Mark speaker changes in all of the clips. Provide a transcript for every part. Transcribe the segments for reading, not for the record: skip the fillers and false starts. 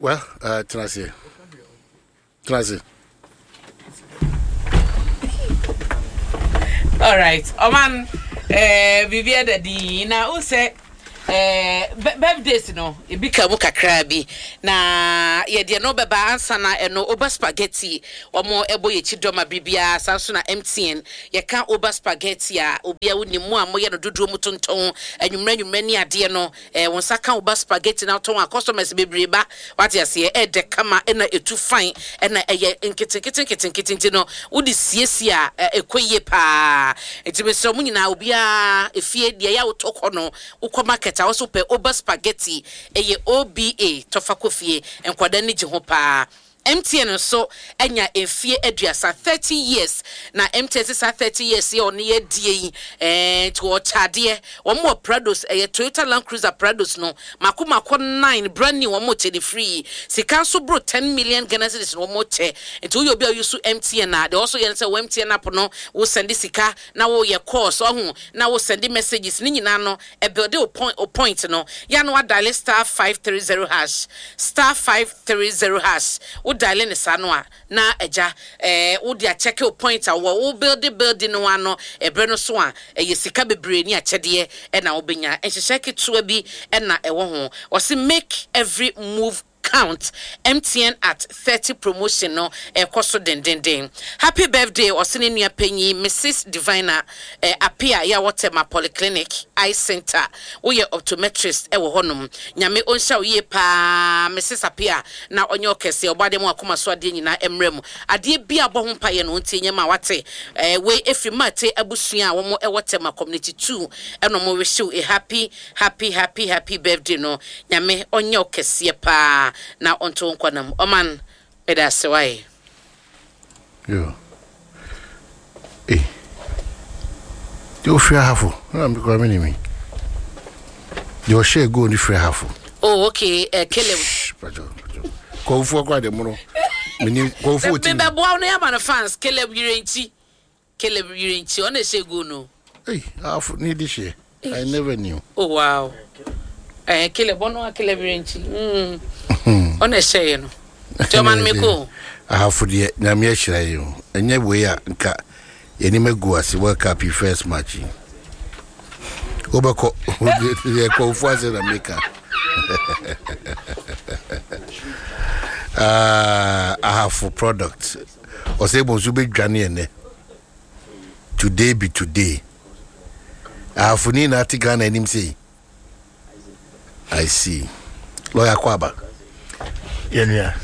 Speaker 1: Well, Trasi.
Speaker 2: All right. Oman, Vivian, the now say. Birthdays no e bika mu kakra bi na ye de no beba ansa na eno oba spaghetti omo ebo ye chidoma bibia sanso na MTN ye ka oba spaghetti a obia woni mu a moye no dodo mu tonton anwumra ni ade no won saka oba spaghetti na ton a customers bebreba what you say e de kama na etu fine na eye nkitenkete no wodi siesia ekoye pa etibeso mu nyina obia efie de ya wotokọ no ukọ market also pay over spaghetti eye OBA tofa kofie enkwada ni je ho pa MTN so enya efie aduasa 30 years na MTN sa 30 years ye on ye die to chade wo mo Prados Toyota Land Cruiser Prados no makoma 9 brand new wo mo te free sika so bro 10 million Ghana cedis wo mo che enti wo obi use MTN na they also yen say wo MTN app no wo send sika na wo ye call so ho na wo send messages ni nyina no e build o point no ya no dial *530# *530# dial ne sanwa na eja wo dia check your point a wo build no ano ebre no so a yesika bebre ni achede na wo benya enhyehyɛ ketua bi na ewo ho wo se make every move count MTN at 30 promotion no ekoso den happy birthday osene nua panyi Mrs Divina appear ya Waterma Polyclinic Eye Center we optometrist ewo honom nyame onsha ye pa Mrs appear na onye okese obade mu akoma so ade nyina emrem ade bia bo ho paye no ntie nyama wate we efrimate abusua wo mo Waterma community 2 eno mo wish you a happy birthday no nyame onye okese pa na onto nkwanam oman eda sewai
Speaker 1: yo you free half na me ko me you share go ni free half
Speaker 2: oh okay Caleb
Speaker 1: ko fu kwa de mu no me ko fu ti
Speaker 2: me bo no ya man fans Caleb Yirenchi on share go no
Speaker 1: half ni di share I never knew
Speaker 2: oh wow Caleb ono Caleb Yirenchi on share no Chairman Meko
Speaker 1: half the na me share you enye we a nka eni megu ase World Cup first match obako ye ko fu ase na meka I have product o say bon be dwane ene today be today afuni na tigana enim say I see lawyer kwaba
Speaker 3: yenya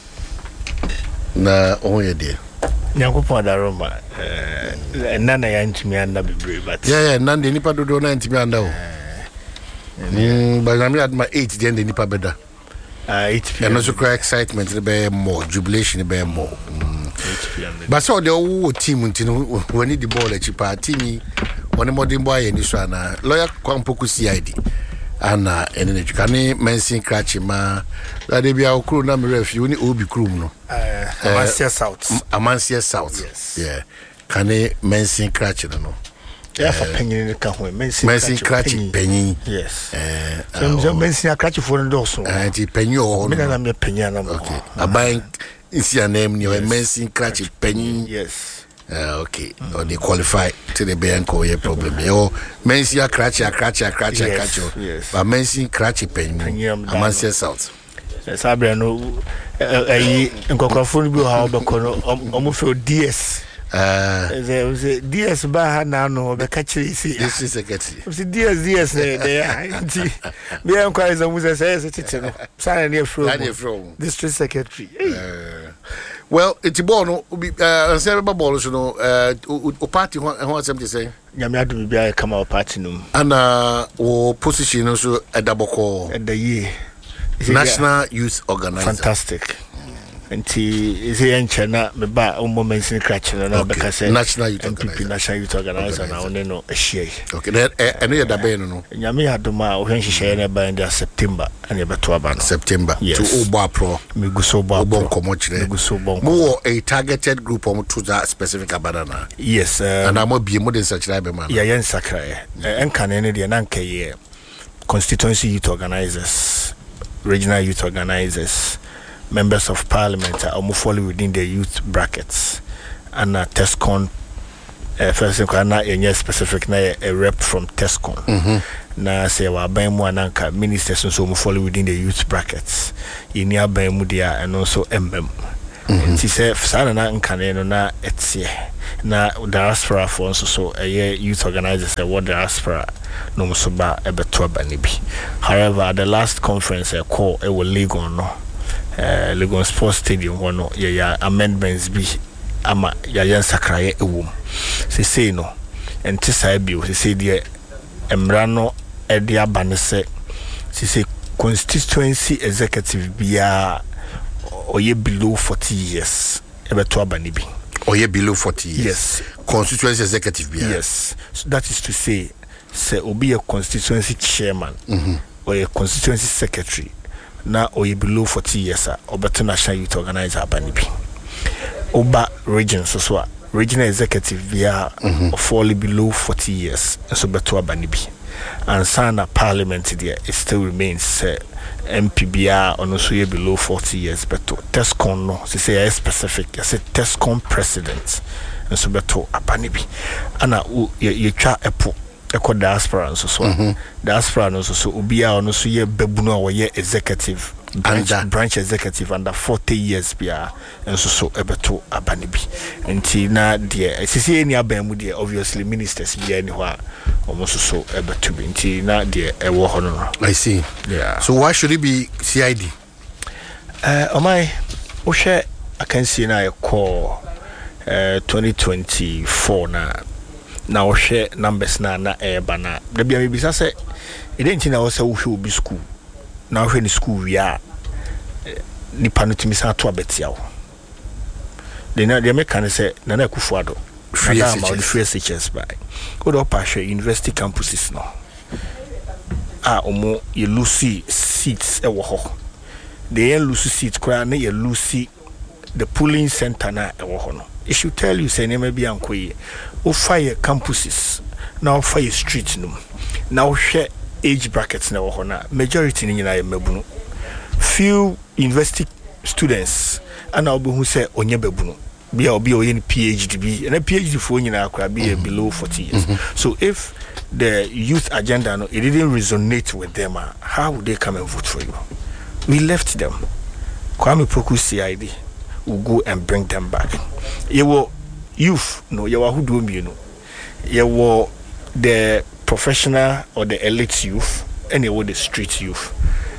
Speaker 1: na onye de
Speaker 3: nyankopon da roma nana ya ntimi anda bebre but
Speaker 1: yeah nande nipa dodo na ntimi anda o but na me at my 8 then the nipa beda
Speaker 3: 8 p.m.
Speaker 1: and also cry excitement be more jubilation be more but so the whole team ntino we need the ball chipa team one modern boy ni so na lawyer kwampoku CID ana ene chukane mensin krachi ma la de bia okru na me ref you ni obi krum no Amansia South
Speaker 3: yes.
Speaker 1: Yeah kane mensin krachi no
Speaker 3: yeah for penyin ka ho
Speaker 1: mensin krachi penyin
Speaker 3: yes so mensin krachi for ndo so
Speaker 1: anti penyin o
Speaker 3: me na me penyin na
Speaker 1: okay aban isi anem ni mensin krachi penyin
Speaker 3: yes
Speaker 1: okay or they qualify to the banko your problem yo mensi ya krachi but mensi krachi pen Amansia South
Speaker 3: sabre no nkokofo bi ha obekọ omo fe DS DS ba ha na no be ka kire isi
Speaker 1: this is secretary
Speaker 3: si DS dey anti be enquire za muze say tete no sana ne from district secretary
Speaker 1: well it's ball no say ball so no o party ho something say
Speaker 3: nyame adum bia kama o party no
Speaker 1: ana o position so edaboko
Speaker 3: the year
Speaker 1: National Youth Organizer
Speaker 3: fantastic nti ise yenche na me ba o moments ni krachi na be ka say
Speaker 1: National Youth
Speaker 3: MPP National Youth Organizer na one no ehie
Speaker 1: okay eno ye dabe no
Speaker 3: nyame aduma o hwenhyehyɛ na ba in September and beto aba no
Speaker 1: September to obo pro
Speaker 3: me guso
Speaker 1: obo komo kire
Speaker 3: me guso obo
Speaker 1: mo a targeted group to that specific abana
Speaker 3: yes
Speaker 1: and am be mo den sakira be man
Speaker 3: ya yen sakra enka ne de na nka ye constituency youth organizers regional youth organizers members of parliament are fall within the youth brackets and Tescon first na specific na a rep from Tescon na say wa ban mu ananka ministers so fall within the youth brackets ini aban mu dia and also nti say sana na nkane no na etie na diaspora for so a youth organizers say what diaspora no so ba ebeto abani bi. However, at the last conference a call e will Legon no Legon Sports Stadium one ya amendments bi ama ya sakraye ewum say no enti sai bio say de emra no e de abane say constituency executive bia oye below 40 years ebeto abani bi.
Speaker 1: Oye below 40 years.
Speaker 3: Yes.
Speaker 1: Constituency executive bia.
Speaker 3: Yes. So that is to say obi a constituency chairman or a constituency secretary na oye below 40 years obeto national youth organizer abani bi. Oba region so regional executive via fall below 40 years so beto abani bi. And sana parliament there it still remains MPBR on also below 40 years beto Tescon no say specific say Tescon president and so beto abani bi. Ana ye twa epo eko diaspora so diaspora no so obia on so ye babuno a ye executive branch executive under 40 years bia and so ebeto abani bi. Nti na de sisi eni aban mu de obviously ministers bia ni ho a almost so ebeto bi. Nti na de ewo ho no.
Speaker 1: I see.
Speaker 3: Yeah.
Speaker 1: So why should it be CID?
Speaker 3: Omai wo hwe akansi na call 2024 na wo hwe numbers na eba na da bia me bisa se edenti na wo se wo hwe obi school na hwe ni school ya ni panutimi sa to abetia wo de na de me kan se na Akufo-Addo free SHS by go do pashe university campuses no omo ye lose seats e wo ho de ye lose seats kwa na ye lose the polling center na e wo ho no. It should tell you say name bi ankoye o fire campuses na o fire streets no na o hwe age brackets na wo ho na majority ni nyina ye mabunu few university students and obo say onye babunu bia obi oye PhD bi and PhD for nyina akwa be below 40 years. So if the youth agenda no it didn't resonate with them, how would they come and vote for you? We left them. Kwame Poku CID will go and bring them back. You were youth no you were who do me no you were the professional or the elite youth and you were the street youth.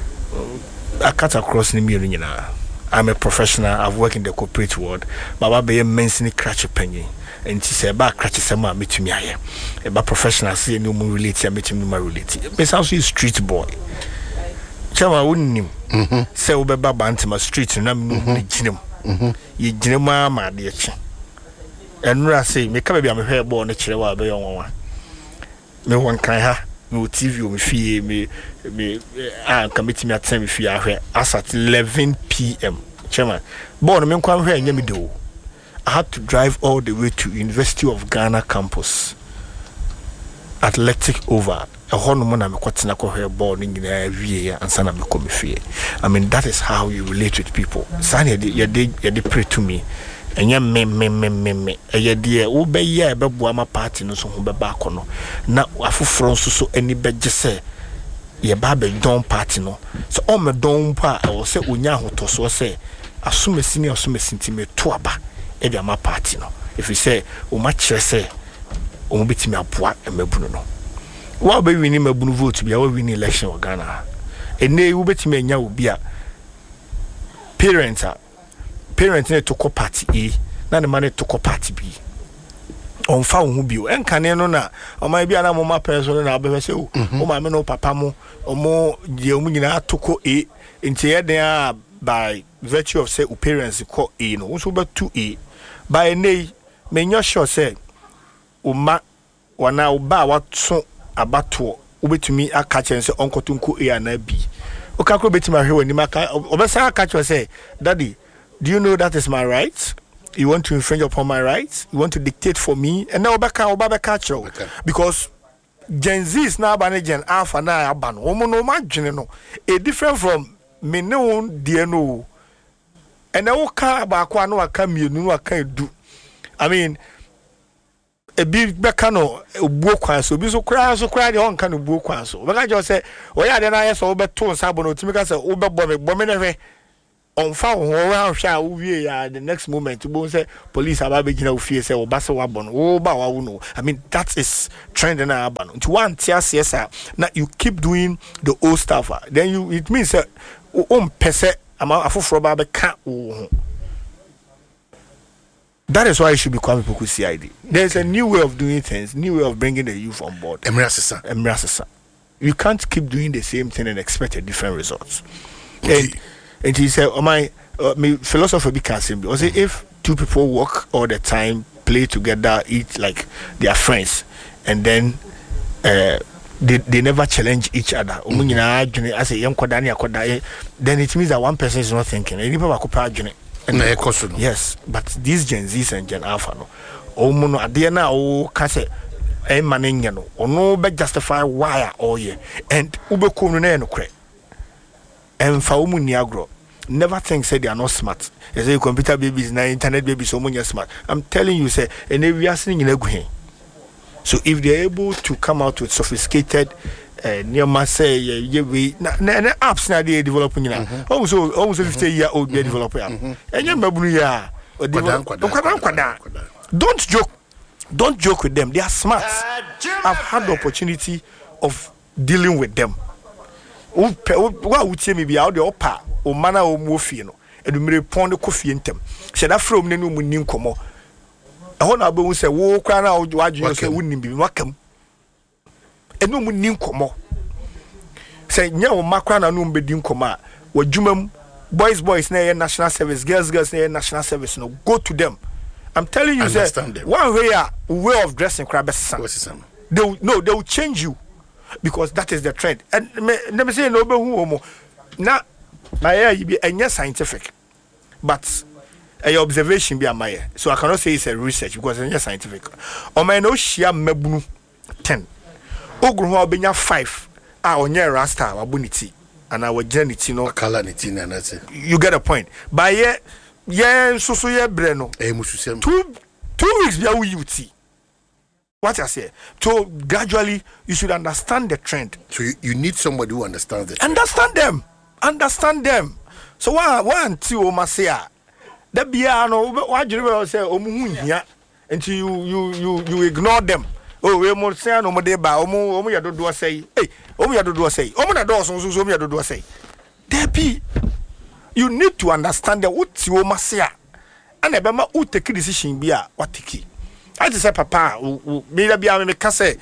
Speaker 3: I cut across the million. I'm a professional. I've worked in the corporate world. Baba be a mensini cratch penny. And she said, "Ba cratch sama meet me here." Ba professional say no more relate. Meet me more relate. But also street boy. Chama wouldn't him. Say we be baba anti street. Na me no ginem. Ye ginema ma de chi. Enura say me ka be am hwe ball no kire wa be yon wa. Me won kan ha. Me TV o me fie me committee me attend me fie ahwe as at 11 p.m. Chairman born me nkwa hwe anya me do. I had to drive all the way to University of Ghana campus athletic over a hono mo na me kwatena ko hwe ball ni nyina wie ansa na me ko me fie. I mean that is how you relate with people. Sane ye pray to me enya me eye de wo be ye e bebo ama party no so ho be ba akono na afoforo nso so ani beje se ye ba be don party no so o me don pa o se onya hotoso se asomesi me to aba e de ama party no if you say o ma kire se o mo betimi aboa emabunu no wa be wini mabunu vote bia wa wini election o Ghana ene wo betimi anya obi a parents ne to party A na ne man to party B on fa wo bi o enkane no na o ma bia na mo ma person na be se o ma me no papa mo o mo je o nyina to A nti ye den by virtue of say o parents call A no so be 2A by nay me nyo sure say o ma wana o ba wato abato o betumi aka chen say onkoto nko A na B o ka ko betumi ahwe wani maka o be say aka chen say daddy, do you know that is my right? You want to infringe upon my rights? You want to dictate for me? And now because Gen Z is now ban Gen Alpha now ban. No, a different from me no dear no and I walk back one or come you know I can't do. I mean, a big becano, a book, so be so cry the on kind of book. So, but I just say, well, yeah, then I saw over 2 Sabono to make us a Uber bomb on foul around shall we the next moment to say police have aboriginal fear say or Bassa Wabon, oh Bawuno. I mean that is trend in our ban. To one TSS now you keep doing the old stuff, then you it means that pese amount of Roba can't. That is why you should be Kwame Poku CID. There's a new way of doing things, new way of bringing the youth on board. Emrasasa. You can't keep doing the same thing and expect a different results. Okay. And he said, my philosopher because if 2 people work all the time, play together, eat like they are friends, and then they never challenge each other. I say, then it means that one person is not thinking. Yes, but these Gen Zs and Gen Alpha, no, Adiana, Kase, Maningano, or no, but justify why all year, and Ubekumune no cre. And Faumu Niagro never think say they are not smart. They say computer babies, now internet babies, so many are smart. I'm telling you, say, and we are sitting in a guin. So if they're able to come out with sophisticated, near my say, apps now they developing now. Almost 50-year-old they developing. And you remember, don't joke with them. They are smart. I've had the opportunity of dealing with them. What would say me be out the upper or manner or morphine, and we repond the coffee in them. Said that from the new como. I want to say, walk around what you say wouldn't be welcome. And no new como. Say, no, Macron and no bedin coma. What Jumum boys near national service, girls near national service. No, go to them. I'm telling you, sir, one way of dressing crab. They will change you. Because that is the trend. And let me say no who now my be a scientific, but a observation be a my so I cannot say it's a research because it's scientific. Or my no share mebunu 10. Ogru benya 5 on your rasta abunity and our genity no
Speaker 1: calamity and that's it.
Speaker 3: You get a point. By so ye breno. 2 weeks be a UT. What I say, so gradually you should understand the trend.
Speaker 1: So you need somebody who understands the trend.
Speaker 3: Understand them. So one two Omasia. That be what you say Omunya until you ignore them. Oh, we more say no more deba. Omu ya do say. Hey, omu ya do say. Omu na do so omu ya do say. There be. You need to understand the what you Omasia. And ebema who take decision be a what take. I just say, Papa, me can say,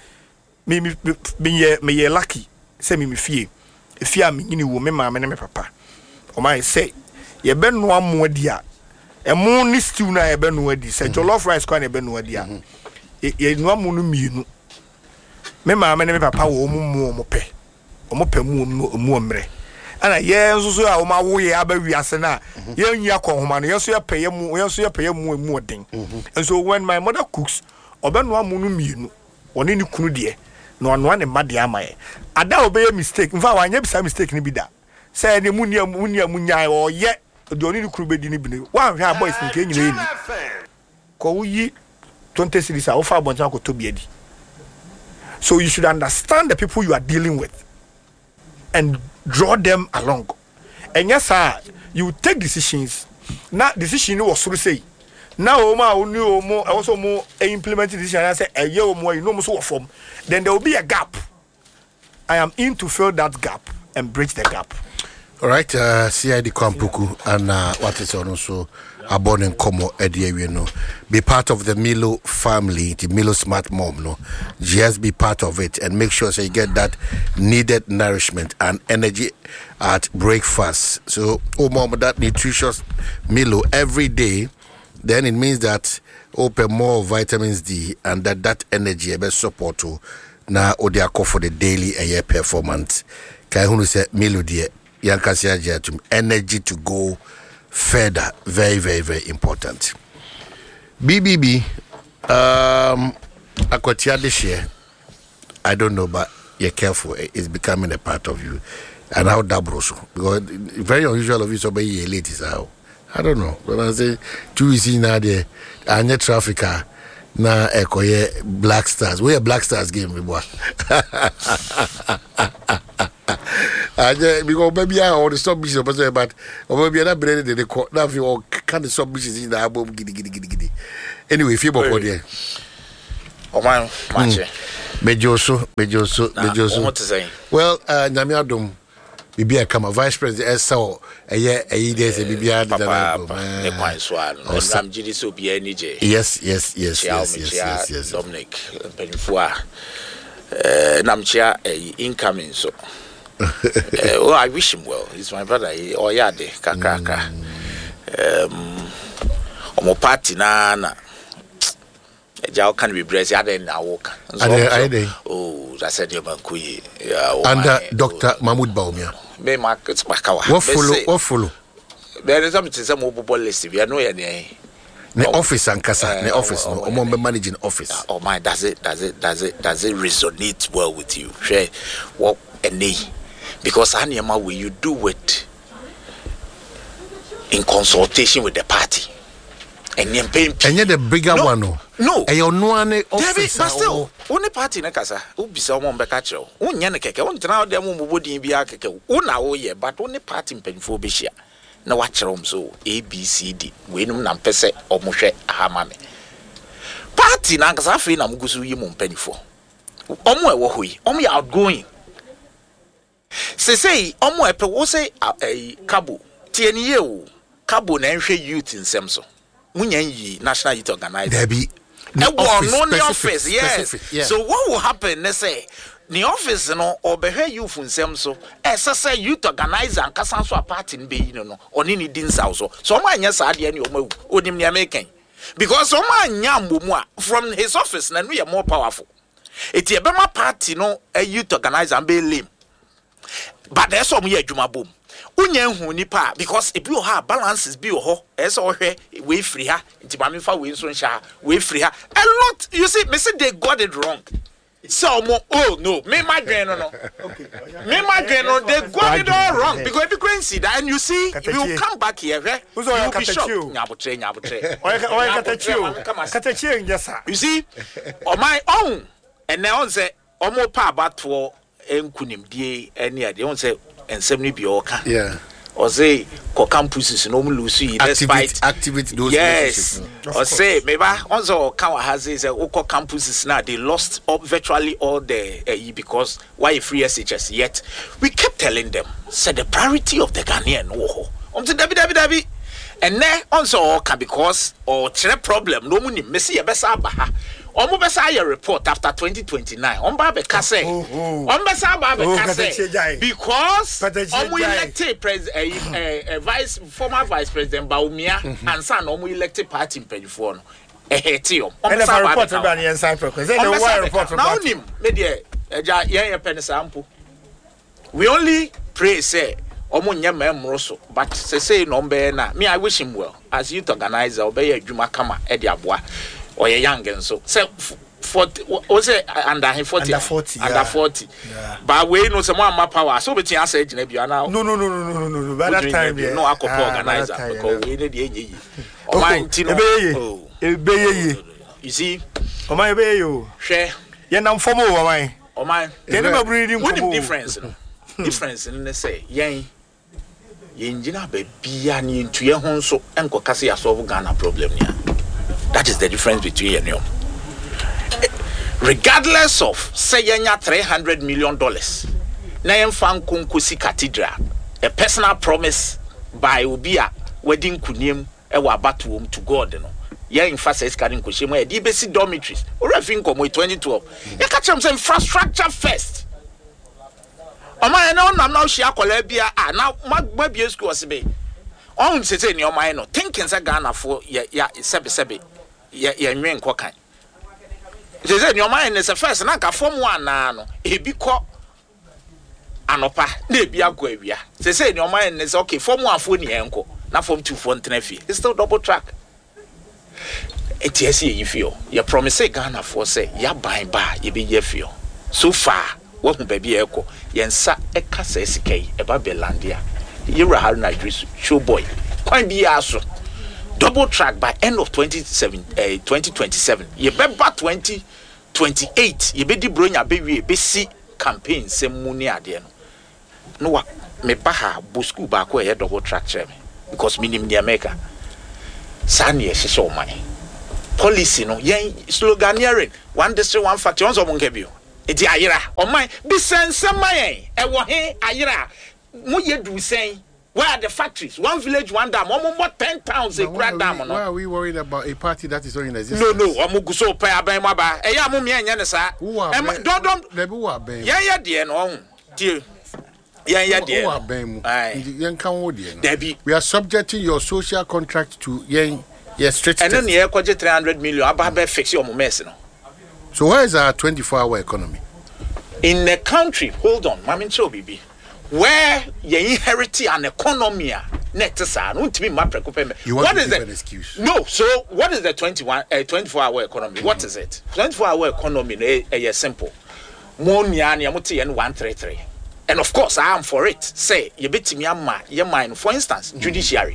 Speaker 3: me lucky, say me fear. If you are me, you will me papa. Or my say, ye ben one more dear. A moon is too na ben wedi, say, Jollof rice can a ben wedia. Ye no moon me. Me mamma, me papa, or more pay. Or more mere. And I so my way abawi asena yen yakọ homa no yeso pay more thing. And so when my mother cooks obeno amunu mienu one ni kunu de no ono ne made amaye ada obey mistake mfa wanye bisa mistake ni bi da say ne munia munya o ye de oni ni kunu be di ni bi ni wan hwe boys nke nyina eni ko wuyi 20 series a ofa bonta ko to biadi. So you should understand the people you are dealing with and draw them along. And yes, sir, you take decisions. Now, decision was to say. Now, I also more implement decision. I say a year or more, you know, so form. Then there will be a gap. I am in to fill that gap and bridge the gap.
Speaker 1: All right, CID Kwampuku and what is also Abon and Como Eddie, no. Be part of the Milo family, the Milo Smart Mom, no. Just be part of it and make sure so you get that needed nourishment and energy at breakfast. So, mom, that nutritious Milo every day, then it means that open more vitamins D and that energy best support to now odiako for the daily and year performance. Kai hunu say Milo dear. Energy to go further. Very, very, very important. BBB, Akwatia this year, I don't know, but you're careful. It's becoming a part of you. And how that broso. Because very unusual of you, so be late is how. I don't know. But I say 2 weeks in there, I need traffic. Na ekoye Black Stars. We are Black Stars game, boy. Because maybe I already stop business, but maybe I'm not the court. Now, if you can't stop business in the album, giddy. Anyway, if you're about there.
Speaker 4: Oh, my match.
Speaker 1: Mejoso.
Speaker 4: What to say?
Speaker 1: Well, Namiadum. Bibia kama vice president eso eye days bibia
Speaker 4: da ne kwan so an ram gidi so bia ni je
Speaker 1: yes
Speaker 4: Dominic penfo a namchia incoming so oh I wish him well. He's my brother. Oh yeah de kakaka omo party na Jao can be blessed. I didn't walk. Oh, that's a dear man.
Speaker 1: Under Dr. Mahmoud Baumia.
Speaker 4: May markets Makawa.
Speaker 1: What follow?
Speaker 4: There is some mobile list. We are no any.
Speaker 1: The office and Casa, the office, or managing office.
Speaker 4: Oh my, does it resonate well with you? Share what any because Anyama will you do it in consultation with the party. And you're
Speaker 1: the bigger one.
Speaker 4: No.
Speaker 1: And you're no one office.
Speaker 4: But still, only party in a casa, who be someone back at you. One yanake, one now them wouldn't be a cake. One hour, yeah, but only party in Penfo Bishia. No watch room so ABCD. We know Nampese or Moshe Hamame. Party Nankasafi Namgusu Yimon Penfo. Omwe Wahui, Omi outgoing. Say, Omwe Pewose a Kabu, TNU, Kabu Nanshe youth in Semso. Munyanyi National Youth Organizer.
Speaker 1: There be
Speaker 4: office, yes. Yeah. So what will happen? They say the office, or behe youth in Semso, say youth organizer and Casanso a party in Bay, or Nini Dins also. So my yes, I didn't know Odim Yamaking. Because so my Yambu from his office, and we are more powerful. It's a Bema party, a youth organizer and Bay Lim. But there's some year Juma boom. Unyen nipa because if you have balances be as or we free her into Mamifa Winston Shah, we free her a lot. You see, they got it wrong. So oh no, me my no. Okay. Me my they got it all wrong because if you can see that and you see you come back here, you will be shocked. You see, on my own, and now say omo pa batwo enkunim die any ade on say and 70 bioka.
Speaker 1: Yeah.
Speaker 4: Or say co campuses no lucy despite
Speaker 1: activate those.
Speaker 4: Yes. Or say maybe also Kawa has is co campuses now they lost virtually all the because why free SHS yet we kept telling them said the priority of the Ghanaian to David and then also because or problem no money messi besa baha omo besa your report after 2029 on ba be kase on besa ba be kase because omo elected former vice president Baumia and son omo elected party mpanyfo no ehetiom on besa report ba na inside because then the wire report now nim me de eja yen pen sample we only pray say omo nyema emroso but say no mbe na me I wish him well as youth organizer obey adwuma kama e de aboa oye young and so say 40 was it under 40 under 40 yeah. But we know some more power so betin asa gina bia now
Speaker 3: no by that time yeah.
Speaker 4: No akoppo organizer because we need the enyi o man tino
Speaker 3: ebeye
Speaker 4: you see
Speaker 3: o man ebeye yo
Speaker 4: hwe
Speaker 3: ye nam fomo o man
Speaker 4: o man
Speaker 3: ye no breeding
Speaker 4: what difference no difference in the say yen yenjina ba bia ni ntuye ho nso enko kase ya solve Ghana problem nia. That is the difference between you. Regardless of say $300 million, na yemfa nkonkosi cathedral, a personal promise by Obia wedding kunim e wa batuom to God no. Ye emphasis carrying koshemo e di besi dormitories. Ora fin komo 2012. Ye catch am say infrastructure first. Oma na onam na ohia kola bia na magba school sebe. On say ni oma no thinking say Ghana for ya sebe ya nwen kokan. Say ni oma na say first na ka form 1 na no e bi ko anopa na e bi agwa awia. Say ni oma na say okay form 1 fo ni enko na form 2 fo ntena fi. It's still double track. Etiesi ye fio. Ya promise Ghana for say ya ban ba ye be ye fio. So far what mu baby eko yensa eka sa sikai eba belandia. Yira Haruna Idris show boy kwan bi aso double track by end of 2027 ye beba 2028 ye be di bronya be wie be si campaign semu ni ade no wa me ba ha bo school ba ko ye double track chere me because minim the America san ye hye oman policy no yen sloganeering one district one factory on so mo nkebio eti ayira oman bi sense mayen e wo he ayira mo ye du sen. Where are the factories? One village, one dam. Almost 10 towns a grand dam.
Speaker 1: Why are we worried about a party that is already in existence?
Speaker 4: No. Amuguso pay abemaba. Eya mumia nyane sa. Don't.
Speaker 1: Who are bem?
Speaker 4: Yeah, dear no. Dear. Yeah, dear.
Speaker 1: Who are bem? Debbie. We are subjecting your social contract to strict.
Speaker 4: And then you have 300 million. Ababe fix your mess no.
Speaker 1: So where is our 24-hour economy?
Speaker 4: In the country, hold on, Mamin Chobibi. Where you inherit an economy, what is
Speaker 1: an excuse?
Speaker 4: No, so what is the 24-hour economy? What is it? 24-hour economy is simple. More nyani amuti yen 133. And of course, I am for it. Say, you bet me your mind, for instance, judiciary,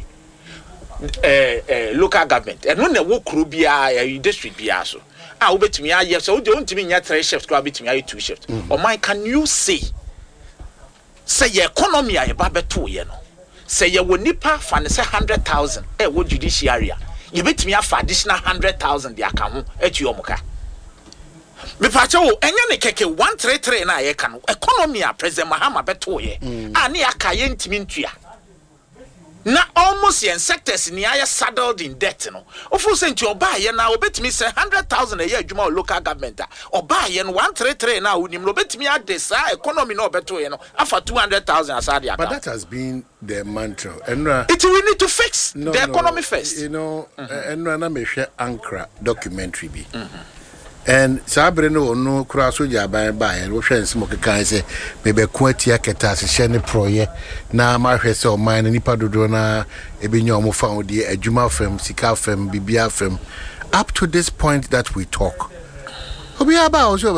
Speaker 4: local government, and when the work will be a district be also. I will bet me yes, so don't mean your 3 shifts, go bet me 2 shifts. Or my can you say? Say your economy a babe to ye no. Say ye wo nipa fa ne say 100,000 wo judiciary. You bet me afa additional 100,000 dia ka ho atu omuka. Me pa che wo enye ne keke 133 na ye ka no. Economy a President Mahama beto ye. Ani aka ye ntimi ntua. Na almost yen sectors ni aye saddled in debt no. Ofu say nti oba ye na obetimi say 100,000 a year adwuma local government. Oba ye no 133 na unim no obetimi ade sa economy no obeto ye no afa 200,000 asade aka.
Speaker 1: But that has been the mantra. And
Speaker 4: we need to fix the economy first.
Speaker 1: You know, and na me hwe Ankara documentary bi. And sabre no kura soja ban and wo hwe nsemo keka say me be ko atia keta se hye ne proye na ma hwe se o man nipa dodo na ebenyo mo fa odi adwuma fam sika fam bibia fam up to this point that we talk. Obi aba also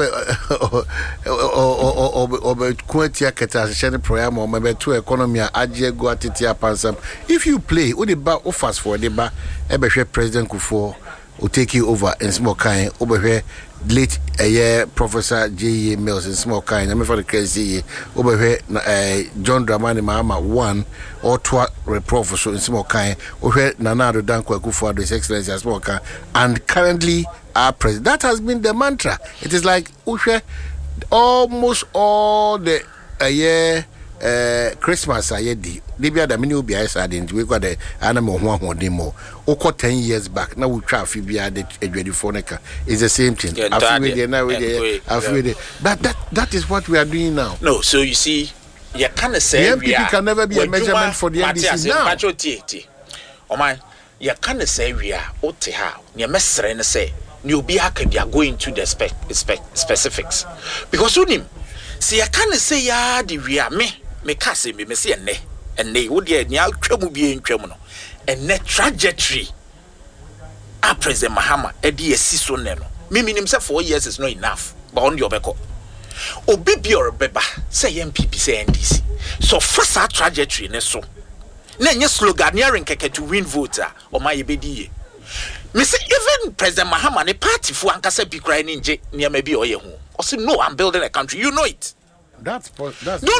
Speaker 1: o ko atia keta se hye ne proye ma me be to economy agye go atitia pansam. If you play o de ba o fast for de ba e be hwe President Kufuor will take you over in small kind over here late a year Professor J.E. Mills in small kind I'm for the crazy over here John Dramani Mahama 1 or 2 professor in small kind over here Nana Dankwa Kufuor His Excellency as small kind and currently our president. That has been the mantra. It is like almost all the a year Christmas ayedi libya da mini obi ayesa de we got the animal ho demo oko 10 years back now we try fibia the edwedifo neka is the same thing but that is what we are doing now.
Speaker 4: No, so you see you can say
Speaker 1: the MPP can never be a measurement for the NDC now.
Speaker 4: Oh my, you can say we are ote ha ne mesre ne say ne obi aka bia go into the specifics because unim see I can say ya the we are me kase me say enne wo de nia twam bi entwam no enne trajectory a President Mahama e de asiso ne no me minim say 4 years is not enough but on your beko obi bi or beba say MPP say NDC so first our trajectory ne so na nye sloganeering keke to win voter o ma ye bedi me say even President Mahama ne party fu ankasa bi kra ni nje niam bi o ye hu o say no I'm building a country you know it.
Speaker 1: That's
Speaker 4: no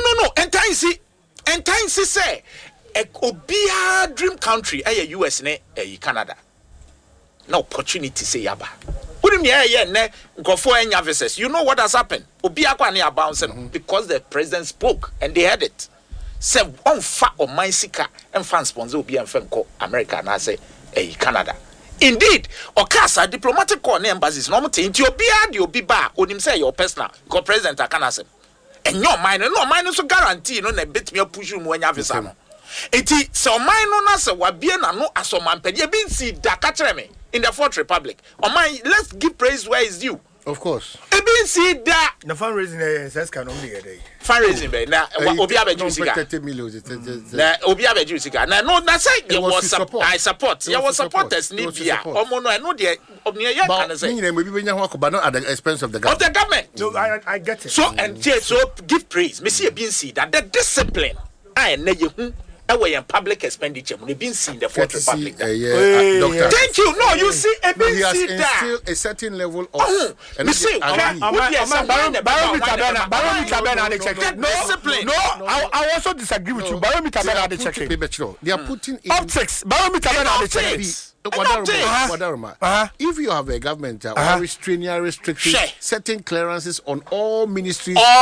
Speaker 4: entice say obia dream country US ne Canada no opportunity say yaba wouldn't ne nkofo enya versus you know what has happened obia kwa ne bounce because the president spoke and they heard it say on fa o man sika and fan sponsor obia mfenko America na say Canada indeed okasa diplomatic corps embassies no mte nti obia de obi ba onim say your personal go president akanasem and your mind so guarantee no na bit me push you anya visa no enti so mine no na se wabie na no asomampede bi nsi da ka kire me in the Fourth Republic o mine let's give praise where is due.
Speaker 1: Of course.
Speaker 3: The fundraising says can only a day.
Speaker 4: Fundraising be na obi abeju sika.
Speaker 1: 30 million.
Speaker 4: Na obi abeju sika. Na no na say there was I support. There was supporters ni bia. Omo no no dey obnia ya kan say.
Speaker 1: But we be nya ho akoba no at the expense of the government.
Speaker 4: Of the government.
Speaker 3: No, I get it.
Speaker 4: So and so give praise. Me see e bin see that the discipline I na ye hu in public expenditure. We've been seeing the Fourth Republic.
Speaker 1: Doctor.
Speaker 4: Thank you. No, you see,
Speaker 1: he has instilled a certain level of
Speaker 4: discipline.
Speaker 3: No, I also disagree with you. Barometer Ben at the check.
Speaker 1: They are putting in
Speaker 3: optics. Barometer Ben at the check.
Speaker 1: If you have a government restricting certain clearances on all ministries